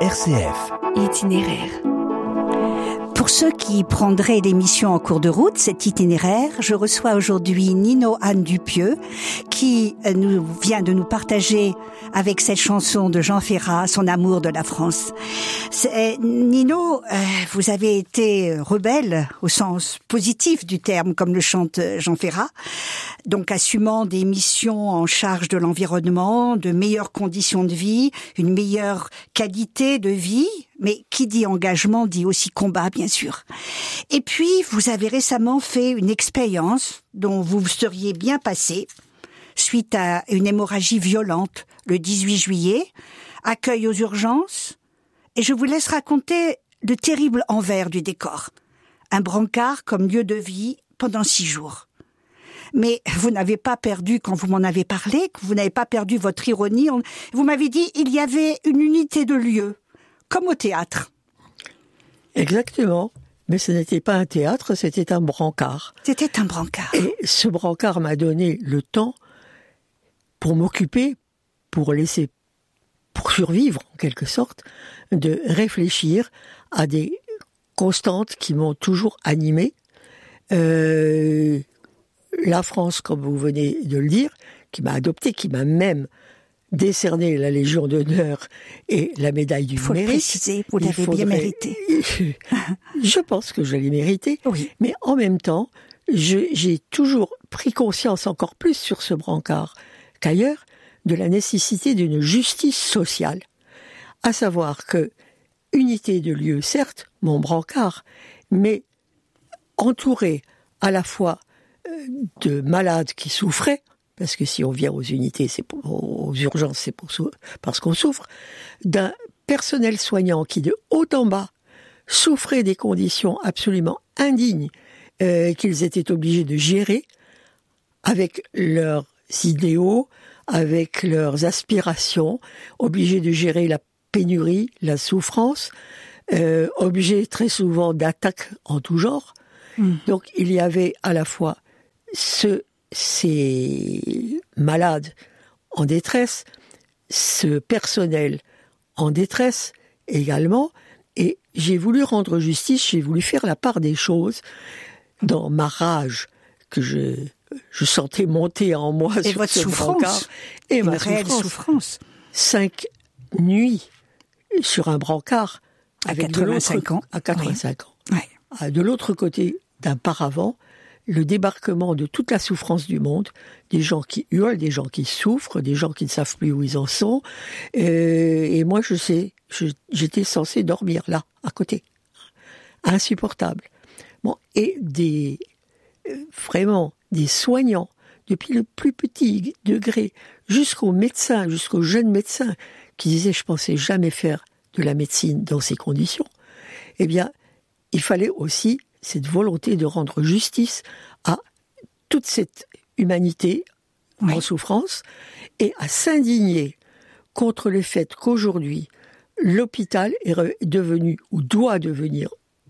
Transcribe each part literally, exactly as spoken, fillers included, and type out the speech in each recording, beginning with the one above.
R C F. Itinéraire. Pour ceux qui prendraient l'émission en cours de route, cet itinéraire, je reçois aujourd'hui Nino Anne Dupieux, qui nous vient de nous partager avec cette chanson de Jean Ferrat, son amour de la France. C'est, Nino, euh, vous avez été rebelle au sens positif du terme, comme le chante Jean Ferrat, donc assumant des missions en charge de l'environnement, de meilleures conditions de vie, une meilleure qualité de vie. Mais qui dit engagement dit aussi combat, bien sûr. Et puis, vous avez récemment fait une expérience dont vous vous seriez bien passé suite à une hémorragie violente le dix-huit juillet, accueil aux urgences. Et je vous laisse raconter le terrible envers du décor. Un brancard comme lieu de vie pendant six jours. Mais vous n'avez pas perdu, quand vous m'en avez parlé, vous n'avez pas perdu votre ironie. Vous m'avez dit, il y avait une unité de lieu. Comme au théâtre. Exactement. Mais ce n'était pas un théâtre, c'était un brancard. C'était un brancard. Et ce brancard m'a donné le temps pour m'occuper, pour laisser, pour survivre en quelque sorte, de réfléchir à des constantes qui m'ont toujours animé. Euh, la France, comme vous venez de le dire, qui m'a adopté, qui m'a même décerner la Légion d'honneur et la médaille du mérite. Il faut mérite. le préciser, vous l'avez faudrait... bien mérité. Je pense que je l'ai mérité, oui. Mais en même temps, je, j'ai toujours pris conscience encore plus sur ce brancard qu'ailleurs de la nécessité d'une justice sociale. À savoir que, unité de lieu, certes, mon brancard, mais entouré à la fois de malades qui souffraient, parce que si on vient aux unités, c'est pour, aux urgences, c'est pour, parce qu'on souffre, d'un personnel soignant qui, de haut en bas, souffrait des conditions absolument indignes euh, qu'ils étaient obligés de gérer, avec leurs idéaux, avec leurs aspirations, obligés de gérer la pénurie, la souffrance, euh, obligés très souvent d'attaques en tout genre. Mmh. Donc il y avait à la fois ce ces malades en détresse, ce personnel en détresse également, et j'ai voulu rendre justice, j'ai voulu faire la part des choses dans ma rage que je, je sentais monter en moi et sur votre ce souffrance, brancard, et une ma réelle souffrance. souffrance. Cinq nuits sur un brancard à avec quatre-vingt-cinq ans. À quatre-vingt-cinq oui. ans. Oui. De l'autre côté d'un paravent, le débarquement de toute la souffrance du monde, des gens qui hurlent, des gens qui souffrent, des gens qui ne savent plus où ils en sont. Euh, et moi, je sais, je, j'étais censé dormir là, à côté. Insupportable. Bon, et des, euh, vraiment, des soignants, depuis le plus petit degré, jusqu'aux médecins, jusqu'aux jeunes médecins, qui disaient, je pensais jamais faire de la médecine dans ces conditions. Eh bien, il fallait aussi cette volonté de rendre justice à toute cette humanité oui. en souffrance et à s'indigner contre le fait qu'aujourd'hui, l'hôpital est devenu ou doit devenir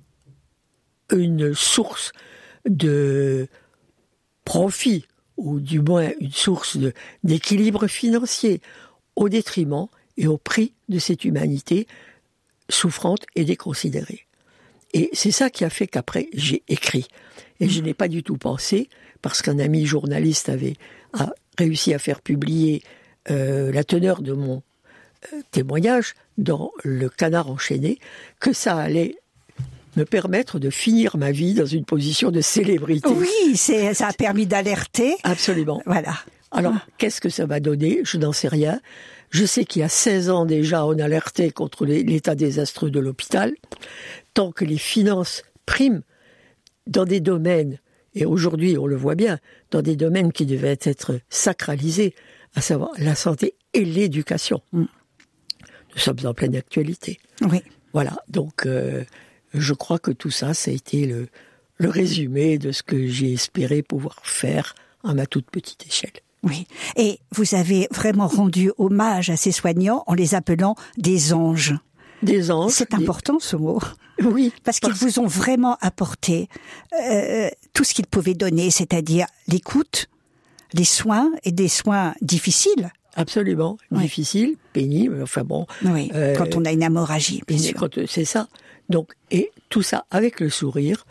une source de profit ou du moins une source de, d'équilibre financier au détriment et au prix de cette humanité souffrante et déconsidérée. Et c'est ça qui a fait qu'après, j'ai écrit. Et je n'ai pas du tout pensé, parce qu'un ami journaliste avait a réussi à faire publier euh, la teneur de mon euh, témoignage dans le Canard enchaîné, que ça allait me permettre de finir ma vie dans une position de célébrité. Oui, c'est, ça a permis d'alerter. Absolument. Voilà. Alors, ah. qu'est-ce que ça va donner ? Je n'en sais rien. Je sais qu'il y a seize ans déjà, on alertait contre les, l'état désastreux de l'hôpital. Tant que les finances priment dans des domaines, et aujourd'hui on le voit bien, dans des domaines qui devaient être sacralisés, à savoir la santé et l'éducation. Mm. Nous sommes en pleine actualité. Oui. Voilà, donc euh, je crois que tout ça, ça a été le, le résumé de ce que j'ai espéré pouvoir faire à ma toute petite échelle. Oui, et vous avez vraiment rendu hommage à ces soignants en les appelant des anges. Des anges. C'est important ce mot. Oui. Parce qu'ils vous ont vraiment apporté euh, tout ce qu'ils pouvaient donner, c'est-à-dire l'écoute, les soins, et des soins difficiles Absolument. Oui. Difficile, pénible, enfin bon. Oui, euh, quand on a une hémorragie, bien sûr. Quand, c'est ça. Donc, et tout ça avec le sourire,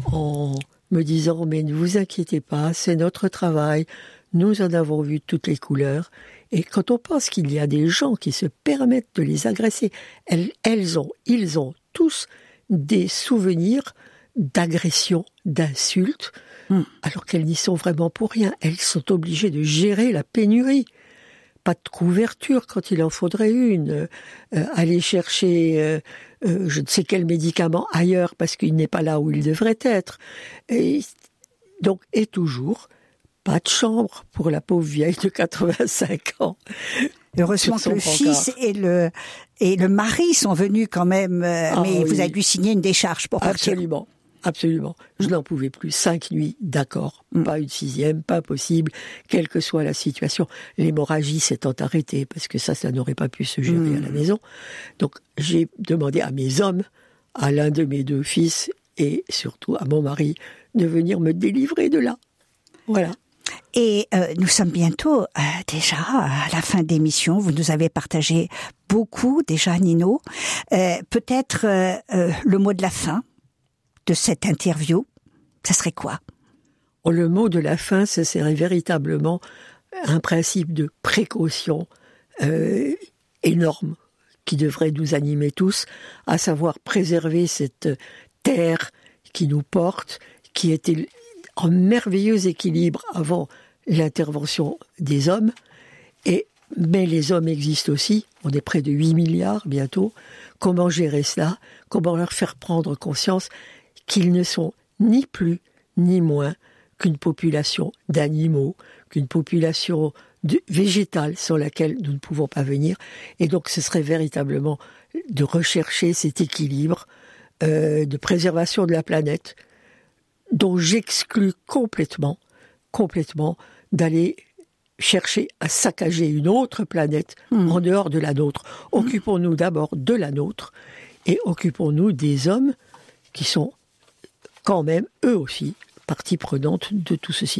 en me disant, mais ne vous inquiétez pas, c'est notre travail, nous en avons vu toutes les couleurs. Et quand on pense qu'il y a des gens qui se permettent de les agresser, elles, elles ont, ils ont tous des souvenirs d'agressions, d'insultes, hum. alors qu'elles n'y sont vraiment pour rien. Elles sont obligées de gérer la pénurie. Pas de couverture quand il en faudrait une. Euh, aller chercher euh, euh, je ne sais quel médicament ailleurs parce qu'il n'est pas là où il devrait être. Et, donc, et toujours, pas de chambre pour la pauvre vieille de quatre-vingt-cinq ans. Heureusement que le fils et le, et le mari sont venus quand même, euh, ah, mais oui. Vous avez dû signer une décharge pour partir. Absolument. Absolument. Je mmh. n'en pouvais plus. Cinq nuits, d'accord. Mmh. Pas une sixième, pas possible, quelle que soit la situation. L'hémorragie s'étant arrêtée, parce que ça, ça n'aurait pas pu se gérer mmh. à la maison. Donc, j'ai demandé à mes hommes, à l'un de mes deux fils, et surtout à mon mari, de venir me délivrer de là. Voilà. Et euh, nous sommes bientôt euh, déjà à la fin de l'émission. Vous nous avez partagé beaucoup déjà, Nino. Euh, peut-être euh, euh, le mot de la fin de cette interview, ça serait quoi ? Oh, le mot de la fin, ce serait véritablement un principe de précaution euh, énorme qui devrait nous animer tous, à savoir préserver cette terre qui nous porte, qui était en merveilleux équilibre avant l'intervention des hommes. Et, mais les hommes existent aussi, on est près de huit milliards bientôt. Comment gérer cela ? Comment leur faire prendre conscience qu'ils ne sont ni plus ni moins qu'une population d'animaux, qu'une population de, végétale sur laquelle nous ne pouvons pas venir. Et donc ce serait véritablement de rechercher cet équilibre euh, de préservation de la planète, dont j'exclus complètement, complètement d'aller chercher à saccager une autre planète mmh. en dehors de la nôtre. Occupons-nous d'abord de la nôtre et occupons-nous des hommes qui sont quand même, eux aussi, partie prenante de tout ceci.